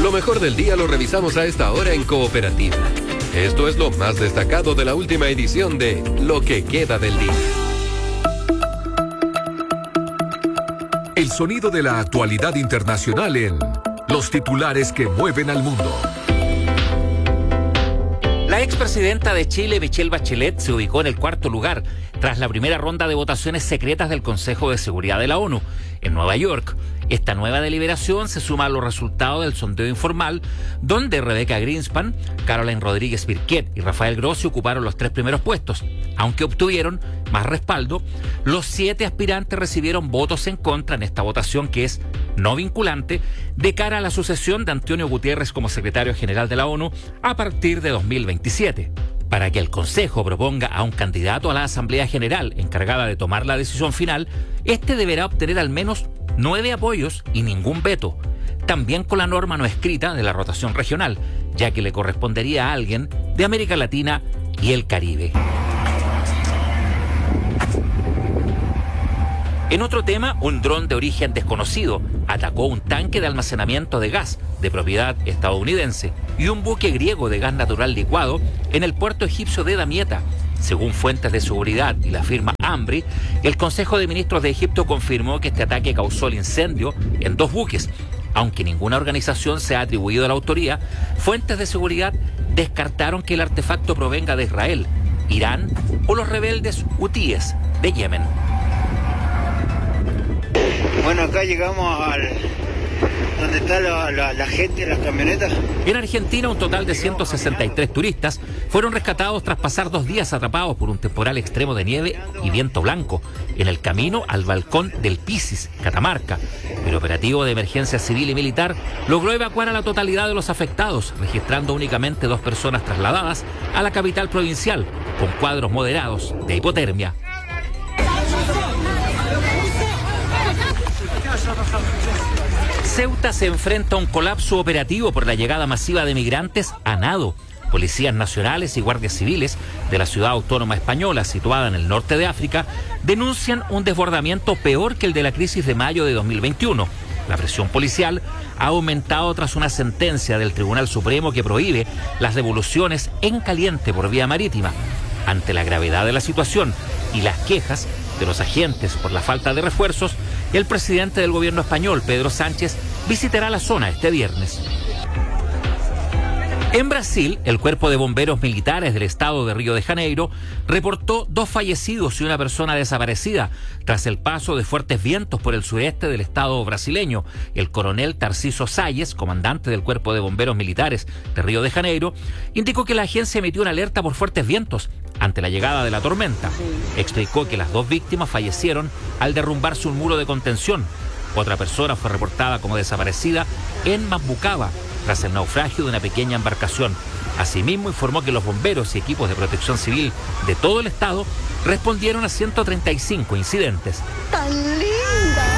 Lo mejor del día lo revisamos a esta hora en Cooperativa. Esto es lo más destacado de la última edición de Lo que queda del día. El sonido de la actualidad internacional en Los titulares que mueven al mundo. La expresidenta de Chile, Michelle Bachelet, se ubicó en el cuarto lugar tras la primera ronda de votaciones secretas del Consejo de Seguridad de la ONU en Nueva York. Esta nueva deliberación se suma a los resultados del sondeo informal, donde Rebecca Greenspan, Caroline Rodríguez Birquet y Rafael Grossi ocuparon los 3 primeros puestos. Aunque obtuvieron más respaldo, los 7 aspirantes recibieron votos en contra en esta votación, que es no vinculante, de cara a la sucesión de Antonio Guterres como secretario general de la ONU a partir de 2027. Para que el Consejo proponga a un candidato a la Asamblea General encargada de tomar la decisión final, este deberá obtener al menos 9 apoyos y ningún veto. También con la norma no escrita de la rotación regional, ya que le correspondería a alguien de América Latina y el Caribe. En otro tema, un dron de origen desconocido atacó un tanque de almacenamiento de gas de propiedad estadounidense y un buque griego de gas natural licuado en el puerto egipcio de Damietta. Según fuentes de seguridad y la firma Ambri, el Consejo de Ministros de Egipto confirmó que este ataque causó el incendio en 2 buques. Aunque ninguna organización se ha atribuido la autoría, fuentes de seguridad descartaron que el artefacto provenga de Israel, Irán o los rebeldes hutíes de Yemen. Bueno, acá llegamos al donde está la gente, las camionetas. En Argentina, un total de 163 turistas fueron rescatados tras pasar 2 días atrapados por un temporal extremo de nieve y viento blanco en el camino al balcón del Pisis, Catamarca. El operativo de emergencia civil y militar logró evacuar a la totalidad de los afectados, registrando únicamente 2 personas trasladadas a la capital provincial con cuadros moderados de hipotermia. Ceuta se enfrenta a un colapso operativo por la llegada masiva de migrantes a nado. Policías nacionales y guardias civiles de la ciudad autónoma española, situada en el norte de África, denuncian un desbordamiento peor que el de la crisis de mayo de 2021. La presión policial ha aumentado tras una sentencia del Tribunal Supremo que prohíbe las devoluciones en caliente por vía marítima. Ante la gravedad de la situación y las quejas de los agentes por la falta de refuerzos, el presidente del gobierno español, Pedro Sánchez, visitará la zona este viernes. En Brasil, el Cuerpo de Bomberos Militares del estado de Río de Janeiro reportó 2 fallecidos y una persona desaparecida tras el paso de fuertes vientos por el sureste del estado brasileño. El coronel Tarciso Salles, comandante del Cuerpo de Bomberos Militares de Río de Janeiro, indicó que la agencia emitió una alerta por fuertes vientos ante la llegada de la tormenta. Explicó que las 2 víctimas fallecieron al derrumbarse un muro de contención. Otra persona fue reportada como desaparecida en Mambucaba tras el naufragio de una pequeña embarcación. Asimismo, informó que los bomberos y equipos de protección civil de todo el estado respondieron a 135 incidentes. ¡Tan linda!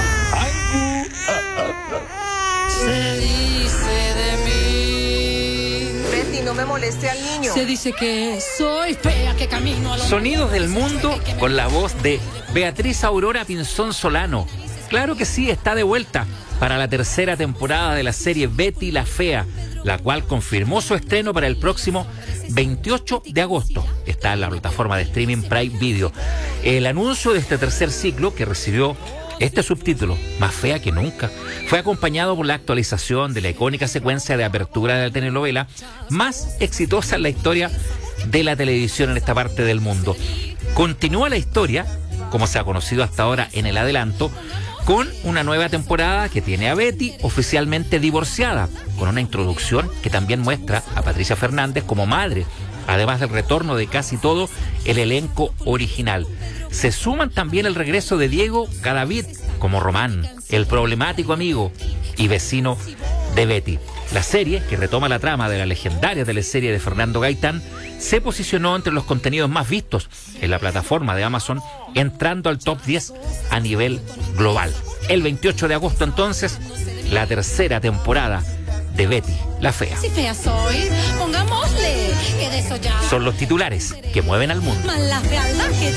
Se dice de mí. Betty, no me moleste al niño. Se dice que soy fea, que camino a los... Sonidos del mundo con la voz de Beatriz Aurora Pinzón Solano. Claro que sí, está de vuelta para la 3ª temporada de la serie Betty la Fea, la cual confirmó su estreno para el próximo 28 de agosto. Está en la plataforma de streaming Prime Video. El anuncio de este 3er ciclo, que recibió este subtítulo, Más fea que nunca, fue acompañado por la actualización de la icónica secuencia de apertura de la telenovela más exitosa en la historia de la televisión en esta parte del mundo. Continúa la historia, como se ha conocido hasta ahora en el adelanto, con una nueva temporada que tiene a Betty oficialmente divorciada, con una introducción que también muestra a Patricia Fernández como madre, además del retorno de casi todo el elenco original. Se suman también el regreso de Diego Cadavid como Román, el problemático amigo y vecino de Betty. La serie, que retoma la trama de la legendaria teleserie de Fernando Gaitán, se posicionó entre los contenidos más vistos en la plataforma de Amazon, entrando al top 10 a nivel global. El 28 de agosto, entonces, la 3ª temporada de Betty la Fea. Si fea soy, pongámosle que de eso ya. Son los titulares que mueven al mundo. Más la fealdad que